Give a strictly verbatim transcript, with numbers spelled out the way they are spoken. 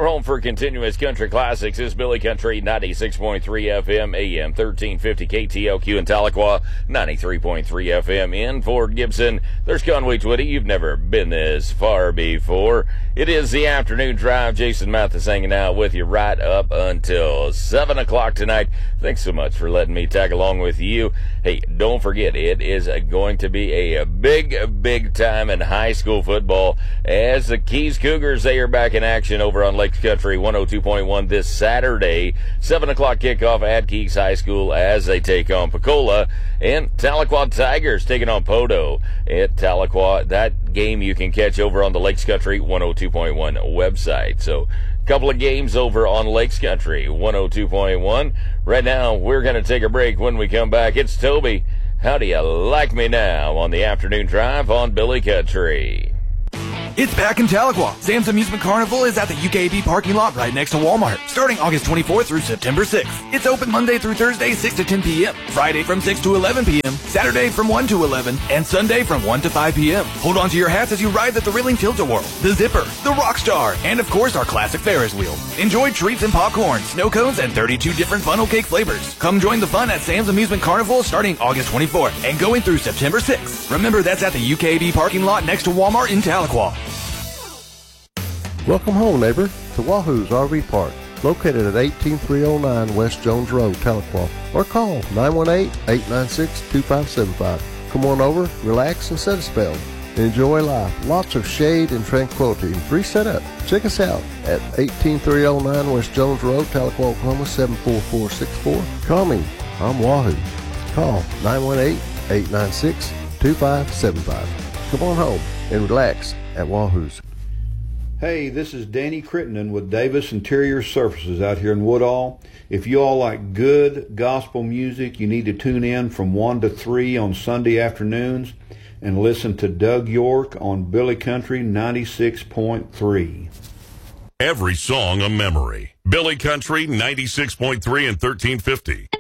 Your home for continuous country classics is Billy Country ninety-six point three F M, A M thirteen fifty K T L Q in Tahlequah, ninety-three point three F M in Fort Gibson. There's Conway Twitty. You've never been this far before. It is the afternoon drive. Jason Mathis hanging out with you right up until seven o'clock tonight. Thanks so much for letting me tag along with you. Hey, don't forget, it is going to be a big, big time in high school football as the Keys Cougars, they are back in action over on Lakes Country one oh two point one this Saturday. seven o'clock kickoff at Keys High School as they take on Pecola. And Tahlequah Tigers taking on Podo at Tahlequah. That game you can catch over on the Lakes Country one oh two point one website. So a couple of games over on Lakes Country one oh two point one. Right now, we're going to take a break. When we come back, it's Toby. How do you like me now on the afternoon drive on Billy Country? It's back in Tahlequah. Sam's Amusement Carnival is at the U K A B parking lot right next to Walmart, starting August twenty-fourth through September sixth. It's open Monday through Thursday, six to ten p.m., Friday from six to eleven p.m., Saturday from one to eleven, and Sunday from one to five p.m. Hold on to your hats as you ride the thrilling Tilt-A-Whirl, the Zipper, the Rockstar, and of course our classic Ferris wheel. Enjoy treats and popcorn, snow cones, and thirty-two different funnel cake flavors. Come join the fun at Sam's Amusement Carnival starting August twenty-fourth and going through September sixth. Remember, that's at the U K A B parking lot next to Walmart in Tahlequah. Welcome home, neighbor, to Wahoo's R V Park, located at eighteen three oh nine West Jones Road, Tahlequah, or call nine one eight, eight nine six, two five seven five. Come on over, relax, and set a spell. Enjoy life. Lots of shade and tranquility. Free setup. Check us out at eighteen three oh nine West Jones Road, Tahlequah, Oklahoma, seven four four six four. Call me. I'm Wahoo. Call nine one eight, eight nine six, two five seven five. Come on home and relax at Wahoo's. Hey, this is Danny Crittenden with Davis Interior Surfaces out here in Woodall. If you all like good gospel music, you need to tune in from one to three on Sunday afternoons and listen to Doug York on Billy Country ninety-six point three. Every song a memory. Billy Country ninety-six point three and thirteen fifty.